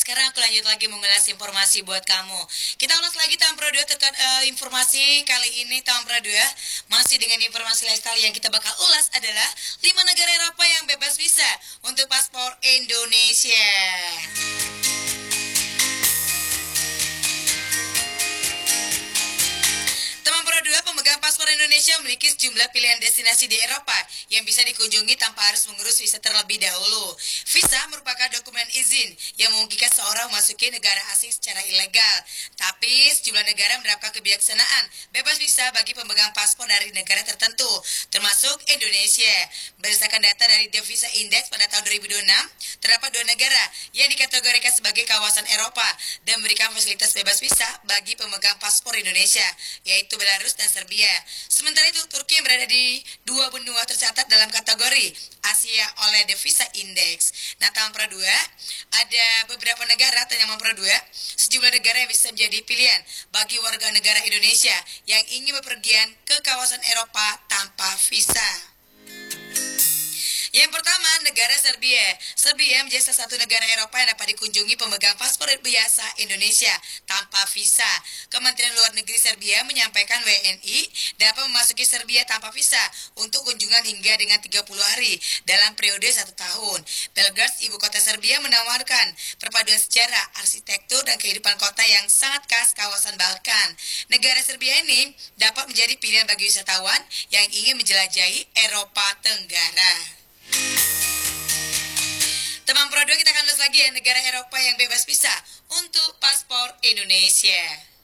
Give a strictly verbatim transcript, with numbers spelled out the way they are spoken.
sekarang aku lanjut lagi mengulas informasi buat kamu. Kita ulas lagi tahun Pro dua terkait uh, informasi kali ini tahun Pro dua. Masih dengan informasi lifestyle yang kita bakal ulas adalah lima negara Eropa yang bebas visa untuk paspor Indonesia. Pemegang paspor Indonesia memiliki sejumlah pilihan destinasi di Eropa yang bisa dikunjungi tanpa harus mengurus visa terlebih dahulu. Visa merupakan dokumen izin yang memungkinkan seorang memasuki negara asing secara ilegal. Tapi sejumlah negara menerapkan kebijaksanaan bebas visa bagi pemegang paspor dari negara tertentu, termasuk Indonesia. Berdasarkan data dari The Visa Index pada tahun dua ribu dua puluh enam, terdapat dua negara yang dikategorikan sebagai kawasan Eropa dan memberikan fasilitas bebas visa bagi pemegang paspor Indonesia, yaitu Belarus dan Serbia. Sementara itu, Turki yang berada di dua benua tercatat dalam kategori Asia oleh The Visa Index. Nah, tahun Pro dua ada beberapa negara yang Pro dua, sejumlah negara yang bisa menjadi pilihan bagi warga negara Indonesia yang ingin bepergian ke kawasan Eropa tanpa visa. Yang pertama, negara Serbia. Serbia menjadi salah satu negara Eropa yang dapat dikunjungi pemegang paspor biasa Indonesia tanpa visa. Kementerian Luar Negeri Serbia menyampaikan W N I dapat memasuki Serbia tanpa visa untuk kunjungan hingga dengan tiga puluh hari dalam periode satu tahun. Belgrade, ibu kota Serbia, menawarkan perpaduan sejarah, arsitektur, dan kehidupan kota yang sangat khas kawasan Balkan. Negara Serbia ini dapat menjadi pilihan bagi wisatawan yang ingin menjelajahi Eropa Tenggara. Teman Pro dua, kita akan lihat lagi ya negara Eropa yang bebas visa untuk paspor Indonesia.